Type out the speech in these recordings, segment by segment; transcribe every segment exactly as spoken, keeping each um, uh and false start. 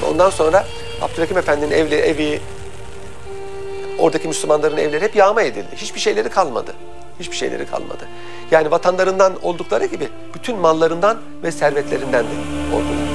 Ondan sonra Abdülhakim Efendi'nin evli, evi, oradaki Müslümanların evleri hep yağma edildi. Hiçbir şeyleri kalmadı. Hiçbir şeyleri kalmadı. Yani vatanlarından oldukları gibi bütün mallarından ve servetlerinden de oldular.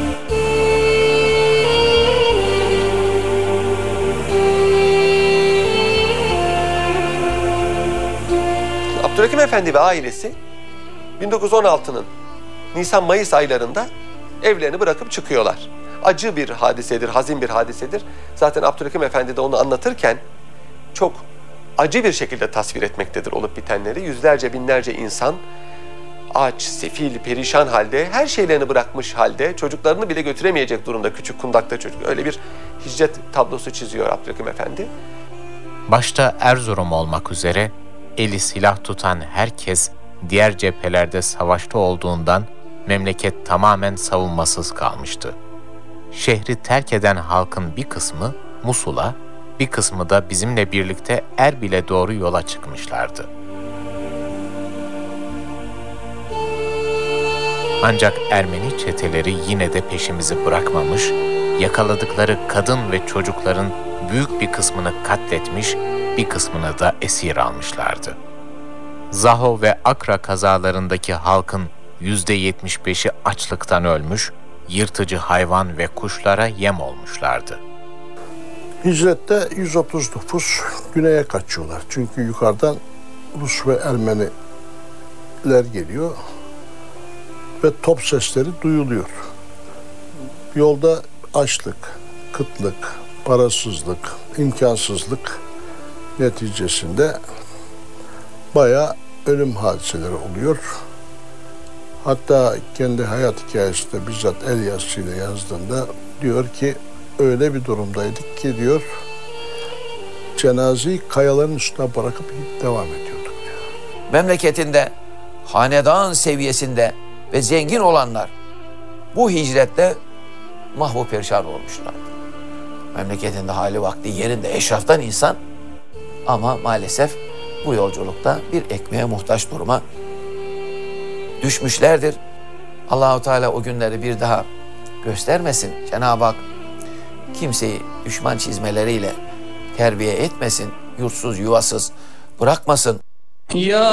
Abdülhakim Efendi ve ailesi bin dokuz yüz on altının Nisan-Mayıs aylarında evlerini bırakıp çıkıyorlar. Acı bir hadisedir, hazin bir hadisedir. Zaten Abdülhakim Efendi de onu anlatırken çok acı bir şekilde tasvir etmektedir olup bitenleri. Yüzlerce, binlerce insan aç, sefil, perişan halde, her şeylerini bırakmış halde, çocuklarını bile götüremeyecek durumda, küçük kundakta çocuk. Öyle bir hicret tablosu çiziyor Abdülhakim Efendi. Başta Erzurum olmak üzere eli silah tutan herkes diğer cephelerde savaşta olduğundan memleket tamamen savunmasız kalmıştı. Şehri terk eden halkın bir kısmı Musul'a, bir kısmı da bizimle birlikte Erbil'e doğru yola çıkmışlardı. Ancak Ermeni çeteleri yine de peşimizi bırakmamış, yakaladıkları kadın ve çocukların büyük bir kısmını katletmiş, bir kısmını da esir almışlardı. Zaho ve Akra kazalarındaki halkın yüzde yetmiş beşi açlıktan ölmüş, yırtıcı hayvan ve kuşlara yem olmuşlardı. Hicrette yüz otuz nüfus güneye kaçıyorlar. Çünkü yukarıdan Rus ve Ermeniler geliyor ve top sesleri duyuluyor. Yolda açlık, kıtlık, parasızlık, imkansızlık neticesinde bayağı ölüm hadiseleri oluyor. Hatta kendi hayat hikayesinde bizzat el yazısıyla yazdığında diyor ki öyle bir durumdaydık ki diyor cenazeyi kayaların üstüne bırakıp devam ediyorduk diyor. Memleketinde hanedan seviyesinde ve zengin olanlar bu hicretle mahvu perişan olmuşlardı. Memleketinde hali vakti yerinde eşraftan insan ama maalesef bu yolculukta bir ekmeğe muhtaç duruma düşmüşlerdir. Allah-u Teala o günleri bir daha göstermesin. Cenab-ı Hak kimseyi düşman çizmeleriyle terbiye etmesin, yurtsuz, yuvasız bırakmasın. Ya